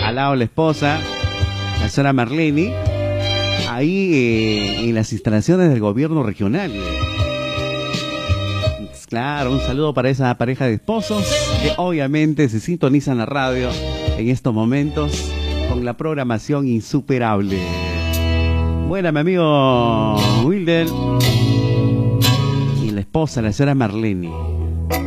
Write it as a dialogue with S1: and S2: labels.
S1: al lado la esposa, la señora Marlene, ahí en las instalaciones del gobierno regional. Claro, un saludo para esa pareja de esposos que obviamente se sintonizan la radio en estos momentos con la programación insuperable. Buena, mi amigo Wilder y la esposa, la señora Marlene.